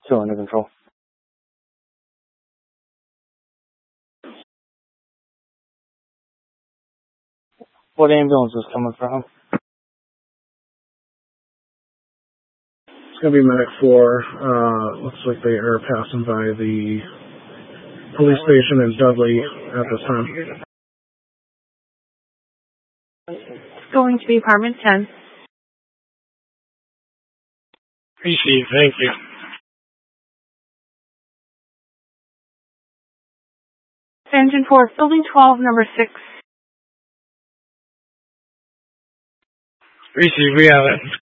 Still under control. What ambulance is coming from? It's going to be Medic 4. Looks like they are passing by the police station in Dudley at this time. It's going to be Apartment 10. Received, thank you. Engine 4, Building 12, number 6. Received, we have it.